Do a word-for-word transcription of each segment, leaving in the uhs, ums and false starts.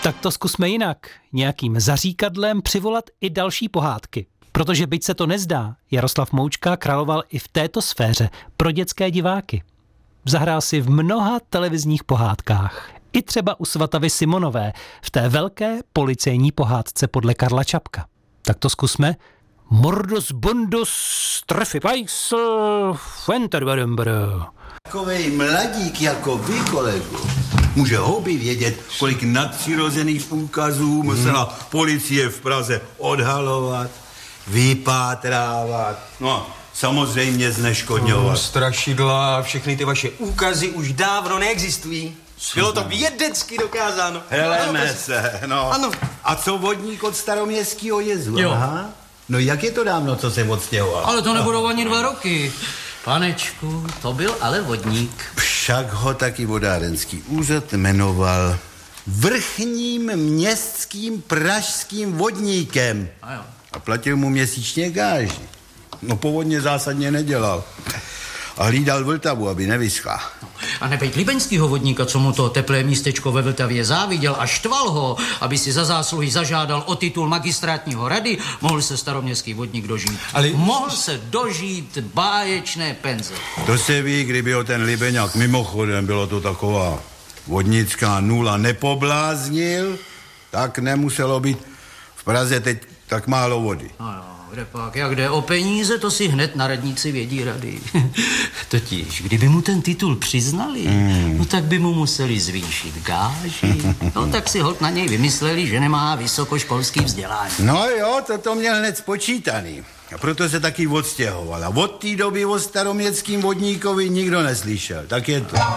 Tak to zkusme jinak. Nějakým zaříkadlem přivolat i další pohádky. Protože byť se to nezdá, Jaroslav Moučka královal i v této sféře pro dětské diváky. Zahrál si v mnoha televizních pohádkách. I třeba u Svatavy Simonové v té velké policejní pohádce podle Karla Čapka. Tak to zkusme. Mordus bondus trefy pajs fenterberembr. Takovej mladík jako vy, kolego, může houby vědět, kolik nadpřirozených úkazů musela hmm. policie v Praze odhalovat, vypátrávat, no a samozřejmě zneškodňovat. No, strašidla a všechny ty vaše úkazy už dávno neexistují. Bylo to vědecky dokázáno. Heleme se, no. Ano. A co vodník od Staroměstského jezu? Jo. Aha. No jak je to dávno, co se odstěhoval? Ale to nebudou ani dva roky. Panečku, to byl ale vodník. Však ho taky vodárenský úřad jmenoval vrchním městským pražským vodníkem. A jo. A platil mu měsíčně gáži. No povodně zásadně nedělal. A hlídal Vltavu, aby nevyschla. No, a nebejt libeňskýho vodníka, co mu to teplé místečko ve Vltavě záviděl a štval ho, aby si za zásluhy zažádal o titul magistrátního rady, mohl se staroměstský vodník dožít. Ale... Mohl se dožít báječné penze. To se ví, kdyby ho ten Libeňák mimochodem, bylo to taková vodnická nula, nepobláznil, tak nemuselo být v Praze teď tak málo vody. No jo, kde pak, jak jde o peníze, to si hned na radnici vědí rady. Totiž, kdyby mu ten titul přiznali, mm. no tak by mu museli zvýšit gáži. No tak si holt na něj vymysleli, že nemá vysokoškolský vzdělání. No jo, to to měl hned spočítaný. A proto se taky odstěhoval. A od té doby o staroměstským vodníkovi nikdo neslyšel. Tak je to.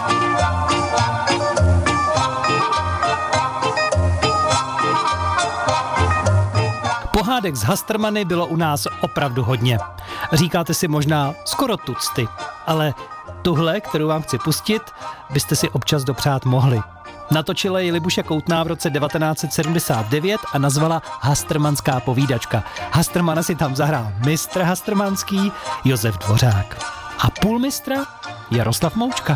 Pohádek z Hastrmany bylo u nás opravdu hodně. Říkáte si možná skoro tucty, ale tuhle, kterou vám chci pustit, byste si občas dopřát mohli. Natočila ji Libuše Koutná v roce devatenáct set sedmdesát devět a nazvala Hastrmanská povídačka. Hastrmana si tam zahrál mistr Hastrmanský Josef Dvořák. A půlmistra Jaroslav Moučka.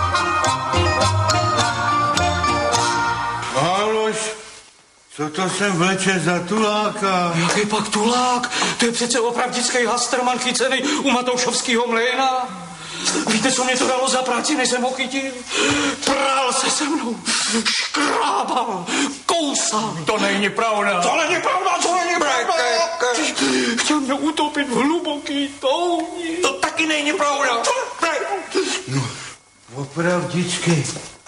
Aloš, co to sem vleče za tuláka? Jaký pak tulák? To je přece opravdický Hastrman chycený u Matoušovského mléna. Víte, co mě to dalo za práci, než jsem ho chytil? Prál se se mnou, škrábal, kousal. To není pravda. To není pravda, to není pravda. Chtěl mě utopit v hluboký touni. To taky není pravda. No, opravdicky.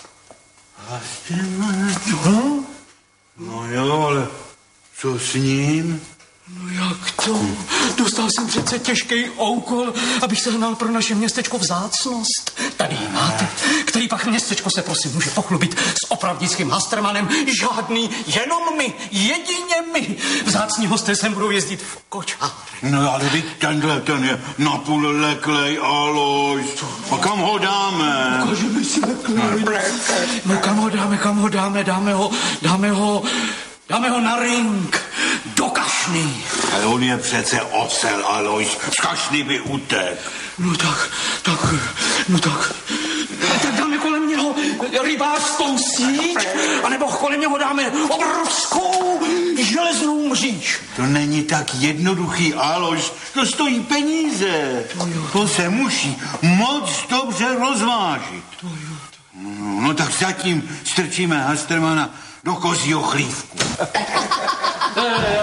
Hastrman? No jo, ale co s ním? No jak to? Dostal jsem přece těžký úkol, abych sehnal pro naše městečko vzácnost. Tady ji máte, který pak městečko se prosím může pochlubit s opravdickým Hastrmanem. Žádný, jenom my, jedině my. Vzácní hosté sem budou jezdit v kočáře. No ale teď tenhle ten je napůl leklej, Alois. A kam ho dáme? Ukážeme si leklej. No kam ho dáme, kam ho dáme, dáme ho, dáme ho, dáme ho na ring. Do kašny. Ale on je přece ocel, Alois. Z kašny by utek. No tak, tak, no tak. Tak dáme kolem něho rybářskou síť, anebo kolem něho dáme obrovskou železnou mříž. To není tak jednoduchý, Alois. To stojí peníze. To jo. To se musí moc dobře rozvážit. To jo. No, no tak zatím strčíme Hastrmana do kozího chlívku.